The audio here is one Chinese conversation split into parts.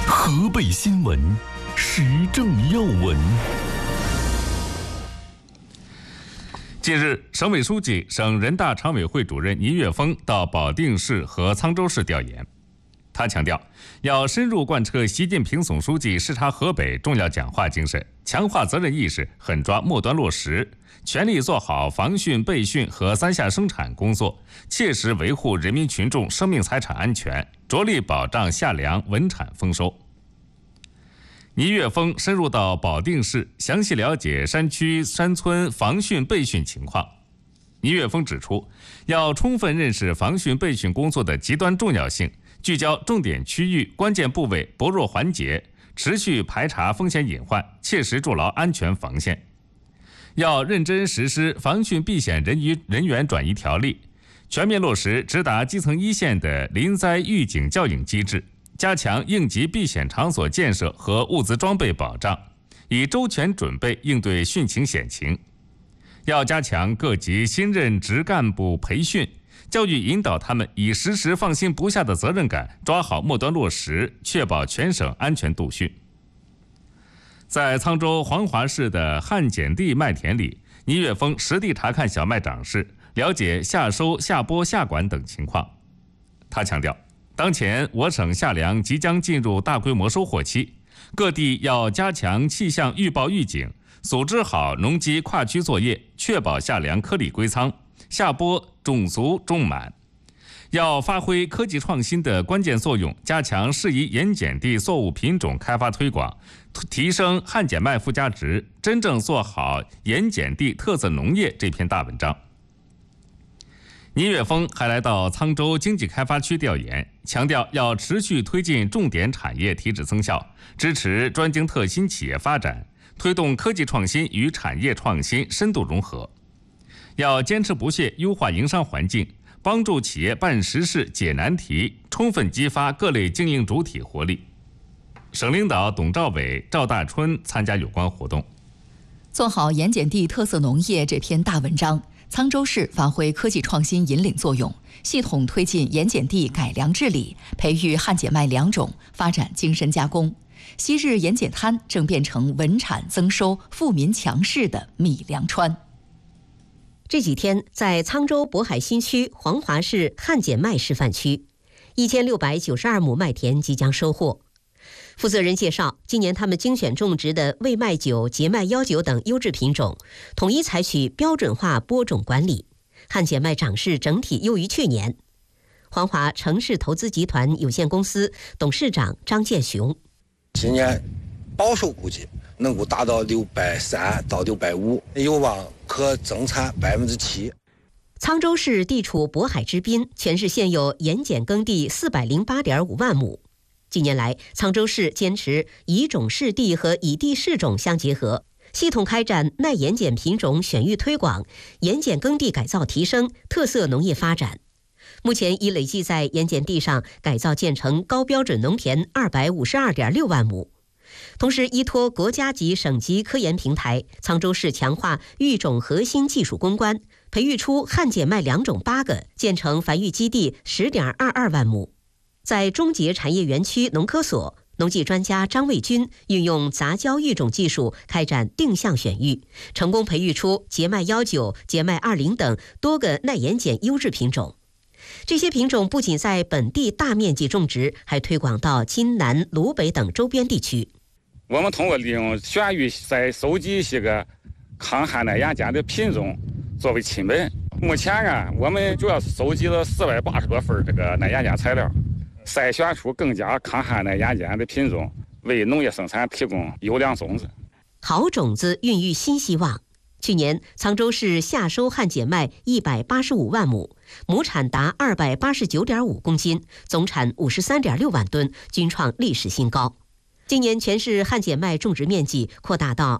河北新闻，时政要闻。近日，省委书记、省人大常委会主任倪岳峰到保定市和沧州市调研。他强调，要深入贯彻习近平总书记视察河北重要讲话精神，强化责任意识，狠抓末端落实，全力做好防汛备汛和3下生产工作，切实维护人民群众生命财产安全，着力保障夏粮稳产丰收。倪岳峰深入到保定市，详细了解山区山村防汛备汛情况。倪岳峰指出，要充分认识防汛备汛工作的极端重要性，聚焦重点区域、关键部位、薄弱环节，持续排查风险隐患，切实筑牢安全防线。要认真实施防汛避险人员转移条例，全面落实直达基层一线的临灾预警校应机制，加强应急避险场所建设和物资装备保障，以周全准备应对汛情险情。要加强各级新任职干部培训，教育引导他们以时时放心不下的责任感，抓好末端落实，确保全省安全度汛。在沧州黄华市的汉碱地麦田里，倪岳峰实地查看小麦长势，了解夏收、夏播、夏管等情况。他强调，当前我省夏粮即将进入大规模收获期，各地要加强气象预报预警，组织好农机跨区作业，确保夏粮颗粒归仓，夏播种足种满。要发挥科技创新的关键作用，加强适宜盐碱地作物品种开发推广，提升汉碱麦附加值，真正做好盐碱地特色农业这篇大文章。倪岳峰还来到沧州经济开发区调研，强调要持续推进重点产业提质增效，支持专精特新企业发展，推动科技创新与产业创新深度融合。要坚持不懈优化营商环境，帮助企业办实事、解难题，充分激发各类经营主体活力。省领导董兆伟、赵大春参加有关活动。 做好盐碱地特色农业这篇大文章，沧州市发挥科技创新引领作用，系统推进盐碱地改良治理，培育汉碱麦良种，发展精深加工。昔日盐碱滩正变成稳产增收、富民强市的米粮川。 这几天，在沧州渤海新区黄华市汉碱麦示范区，1692亩麦田即将收获。负责人介绍，今年他们精选种植的味麦9、节麦19等优质品种，统一采取标准化播种管理，汉碱麦长势整体优于去年。黄华城市投资集团有限公司董事长张建雄： 今年保守估计能够达到630到650，有望可增产7%。 沧州市地处渤海之滨，全市现有盐碱耕地408.5万亩。近年来，沧州市坚持以种试地和以地试种相结合，系统开展耐盐碱品种选育推广、盐碱耕地改造提升、特色农业发展。目前已累计在盐碱地上改造建成高标准农田252.6万亩。同时，依托国家级、省级科研平台，沧州市强化育种核心技术攻关，培育出汉碱麦良种8个，建成繁育基地10.22万亩。在中捷产业园区农科所，农技专家张卫军运用杂交育种技术开展定向选育，成功培育出节麦19、节麦20等多个耐盐碱优质品种。这些品种不仅在本地大面积种植，还推广到津南、鲁北等周边地区。 我们通过利用选育再收集一些个抗旱耐盐碱的品种作为亲本。目前我们主要是收集了480多份这个耐盐碱材料，筛选出更加抗旱耐盐碱的品种，为农业生产提供优良种子。 好种子孕育新希望。去年，沧州市夏收汉碱麦185万亩，亩产达289.5公斤，总产53.6万吨，均创历史新高。今年全市汉碱麦种植面积扩大到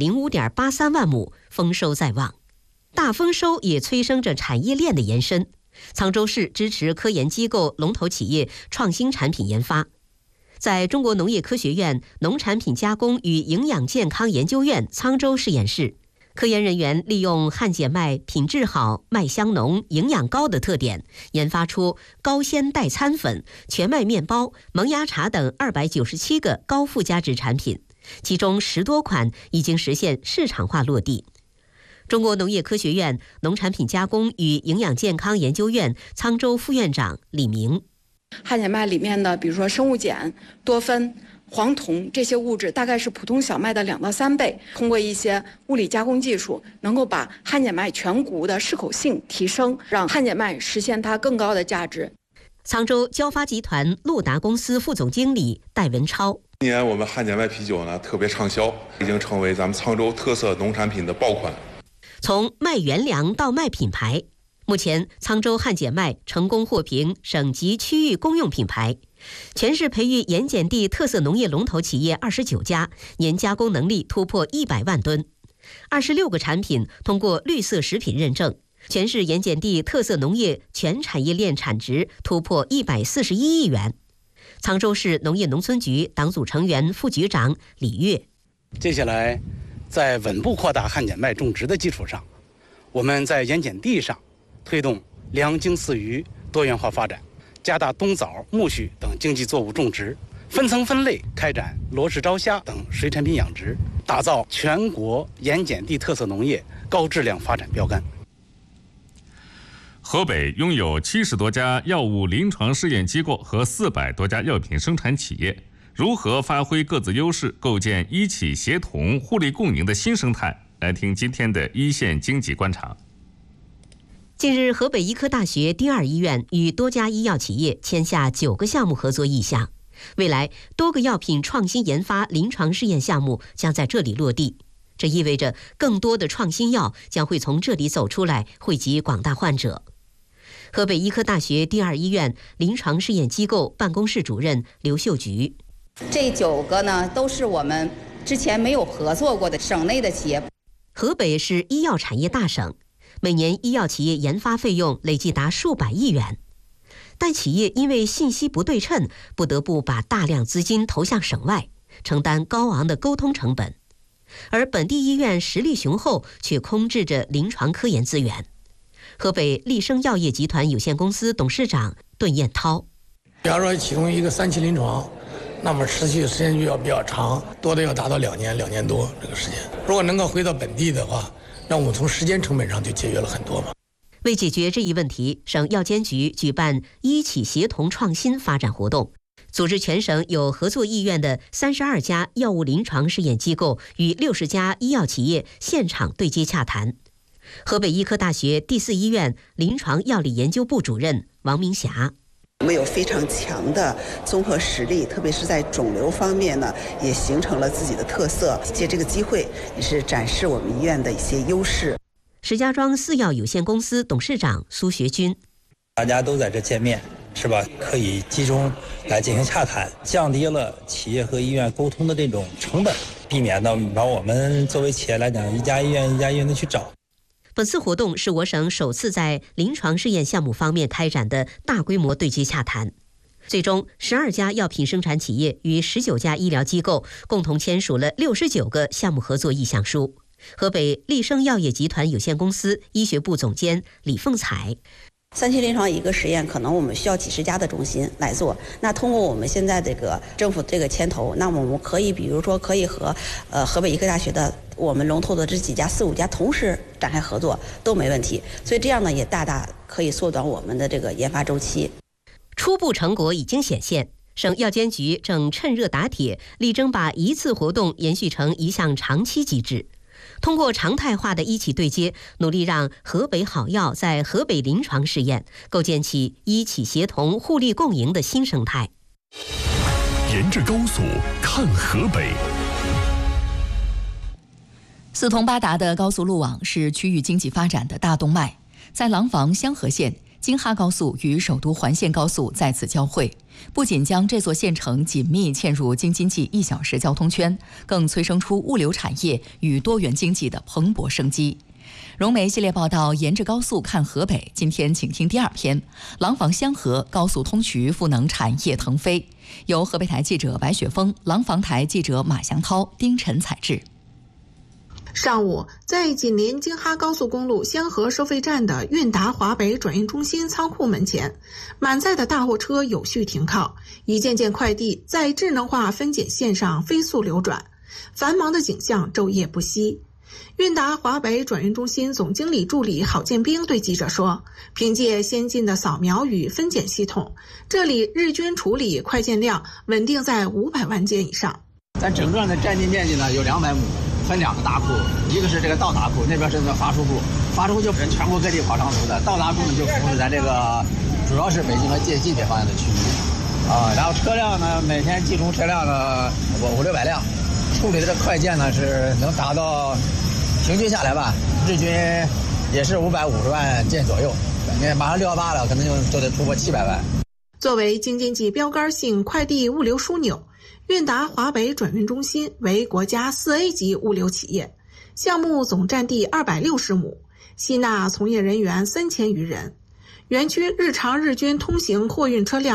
205.83万亩，丰收在望。大丰收也催生着产业链的延伸。沧州市支持科研机构、龙头企业创新产品研发。在中国农业科学院农产品加工与营养健康研究院沧州实验室， 科研人员利用汉简麦品质好、麦香浓、营养高的特点，研发出高纤代餐粉、全麦面包、萌芽茶等297个高附加值产品，其中10多款已经实现市场化落地。中国农业科学院农产品加工与营养健康研究院沧州副院长李明： 汉简麦里面的，比如说生物碱、多酚、黄酮这些物质，大概是普通小麦的2到3倍。通过一些物理加工技术，能够把汉简麦全谷的适口性提升，让汉简麦实现它更高的价值。 沧州交发集团陆达公司副总经理戴文超： 今年我们汉简麦啤酒呢特别畅销，已经成为咱们沧州特色农产品的爆款。 从卖原粮到卖品牌，目前沧州汉简麦成功获评省级区域公用品牌，全市培育盐碱地特色农业龙头企业29家，年加工能力突破100万吨，26个产品通过绿色食品认证，全市盐碱地特色农业全产业链产值突破141亿元。沧州市农业农村局党组成员、副局长李跃： 接下来在稳步扩大汉简麦种植的基础上，我们在盐碱地上推动良经饲鱼多元化发展，加大冬枣、苜蓿等经济作物种植，分层分类开展罗氏招虾等水产品养殖，打造全国盐碱地特色农业高质量发展标杆。 河北拥有70多家药物临床试验机构和400多家药品生产企业，如何发挥各自优势，构建医企协同、互利共赢的新生态？来听今天的一线经济观察。 近日，河北医科大学第二医院与多家医药企业签下9个项目合作意向，未来多个药品创新研发临床试验项目将在这里落地。这意味着更多的创新药将会从这里走出来，惠及广大患者。河北医科大学第二医院临床试验机构办公室主任刘秀菊： 这9个呢，都是我们之前没有合作过的省内的企业。 河北是医药产业大省，每年医药企业研发费用累计达数百亿元，但企业因为信息不对称，不得不把大量资金投向省外，承担高昂的沟通成本。而本地医院实力雄厚，却空置着临床科研资源。河北利生药业集团有限公司董事长顿彦涛： 比方说启动一个3期临床，那么持续的时间就要比较长，多的要达到2年、2年多这个时间。如果能够回到本地的话，让我们从时间成本上就节约了很多嘛。 为解决这一问题，省药监局举办医企协同创新发展活动，组织全省有合作意愿的32家药物临床试验机构与60家医药企业现场对接洽谈。河北医科大学第4医院临床药理研究部主任王明霞： 我们有非常强的综合实力，特别是在肿瘤方面呢，也形成了自己的特色。借这个机会，也是展示我们医院的一些优势。 石家庄四药有限公司董事长苏学军： 大家都在这见面，是吧？可以集中来进行洽谈，降低了企业和医院沟通的这种成本，避免到把我们作为企业来讲，一家医院的去找。 本次活动是我省首次在临床试验项目方面开展的大规模对接洽谈，最终12家药品生产企业与19家医疗机构共同签署了69个项目合作意向书。河北利生药业集团有限公司医学部总监李凤彩 ：3期临床一个实验，可能我们需要几十家的中心来做。那通过我们现在这个政府这个牵头，那我们可以比如说可以和河北医科大学的我们龙头的这几家4、5家同时展开合作都没问题。所以这样呢，也大大可以缩短我们的这个研发周期。 初步成果已经显现，省药监局正趁热打铁，力争把一次活动延续成一项长期机制。通过常态化的医企对接，努力让河北好药在河北临床试验，构建起医企协同、互利共赢的新生态。 沿着高速看河北。 四通八达的高速路网是区域经济发展的大动脉，在廊坊香河县，京哈高速与首都环线高速在此交汇，不仅将这座县城紧密嵌入京津冀1小时交通圈，更催生出物流产业与多元经济的蓬勃生机。融媒系列报道沿着高速看河北，今天请听第2篇：廊坊香河高速通衢赋能产业腾飞。由河北台记者白雪峰、廊坊台记者马祥涛、丁晨采制。 上午，在紧邻京哈高速公路香河收费站的韵达华北转运中心仓库门前，满载的大货车有序停靠，一件件快递在智能化分拣线上飞速流转，繁忙的景象昼夜不息。韵达华北转运中心总经理助理郝建兵对记者说，凭借先进的扫描与分拣系统，这里日均处理快件量稳定在500万件以上。 咱整个的占地面积呢有200亩，分2个大库，一个是这个到达库，那边是那个发出库，发出库就全国各地跑长途的，到达库呢就服务咱这个主要是北京和晋北方向的区域然后车辆呢每天集中车辆呢500-600辆，处理的这快件呢是能达到平均下来吧，日均也是550万件左右，马上618了，可能就得突破700万。 作为京津冀标杆性快递物流枢纽，韵达华北转运中心为国家4A 级物流企业，项目总占地260亩，吸纳从业人员3000余人。园区日均通行货运车辆